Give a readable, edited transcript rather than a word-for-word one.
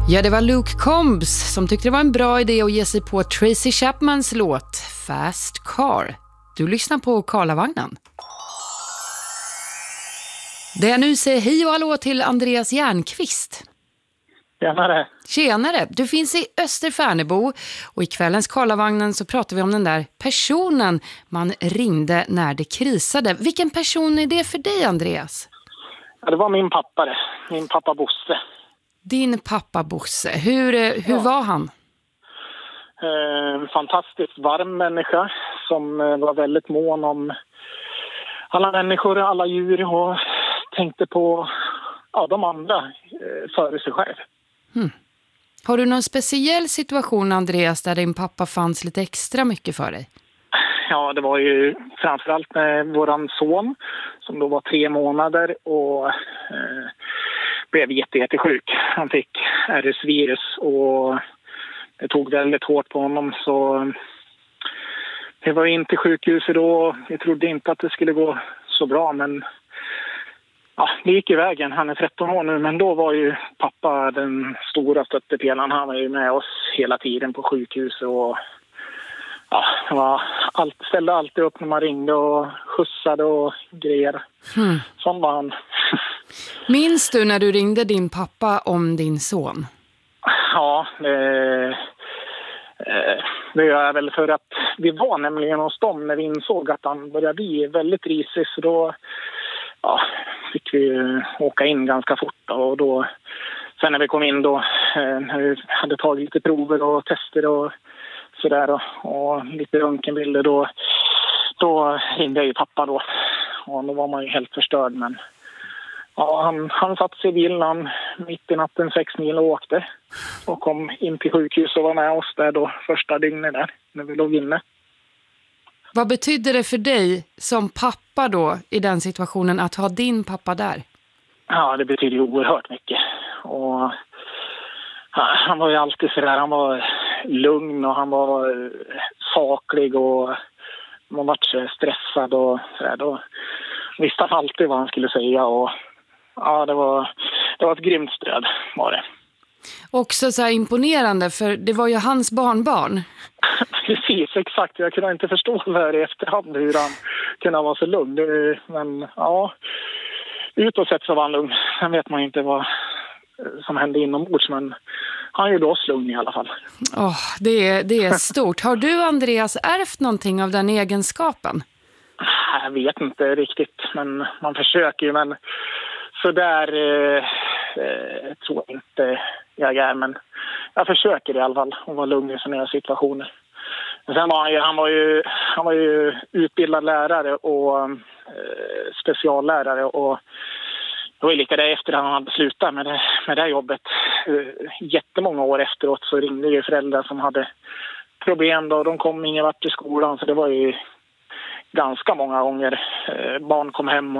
Ja, det var Luke Combs som tyckte det var en bra idé att ge sig på Tracy Chapmans låt Fast Car. Du lyssnar på Karlavagnen. Det jag nu säger hej och hallå till Andreas Järnqvist. Tjenare. Tjenare, du finns i Österfärnebo och i kvällens Karlavagnen så pratar vi om den där personen man ringde när det krisade. Vilken person är det för dig, Andreas? Ja, det var min pappa det. Min pappa Bosse. Din pappa Bosse, hur var han? Fantastiskt varm människa som var väldigt mån om alla människor, alla djur och tänkte på de andra före sig själv. Har du någon speciell situation, Andreas, där din pappa fanns lite extra mycket för dig? Ja, det var ju framförallt med våran son som då var 3 månader och blev jättesjuk. Han fick RS-virus och det tog väldigt hårt på honom, så det var in till sjukhuset då. Vi trodde inte att det skulle gå så bra, men det gick i vägen. Han är 13 år nu, men då var ju pappa den stora stöttepelaren. Han var ju med oss hela tiden på sjukhuset och ställde alltid upp när man ringde och skjutsade och grejer. Sån var han. Minns du när du ringde din pappa om din son? Ja, det gör jag väl, för att vi var nämligen hos dem när vi insåg att han började bli väldigt risig, så då fick vi åka in ganska fort. Och då, sen när vi kom in då, när vi hade tagit lite prover och tester och sådär och lite röntgenbilder, då ringde jag ju pappa då. Och då var man ju helt förstörd, men han satt sig i bilen mitt i natten 6 mil och åkte och kom in till sjukhus och var med oss där då första dygnet där när vi låg inne. Vad betyder det för dig som pappa då i den situationen att ha din pappa där? Ja, det betyder ju oerhört mycket. Och han var ju alltid sådär, han var lugn och han var saklig och man var så stressad och sådär. Då visste han alltid vad han skulle säga och det var ett grymt stöd var det. Också så här imponerande, för det var ju hans barnbarn. Precis, exakt. Jag kunde inte förstå det i efterhand hur han kunde vara så lugn. Men utåt sett så var han lugn. Sen vet man inte vad som hände inombords, men han gjorde oss lugn i alla fall. Det är stort. Har du, Andreas, ärvt någonting av den egenskapen? Jag vet inte riktigt, men man försöker ju. Men så där tror jag inte jag är, men jag försöker i alla fall att vara lugn i sådana här situationer. Men sen var han var ju utbildad lärare och speciallärare, och det var lika där efter att han hade slutat med det jobbet. Jättemånga år efteråt så ringde ju föräldrar som hade problem då, de kom ingen vart till skolan, så det var ju ganska många gånger barn kom hem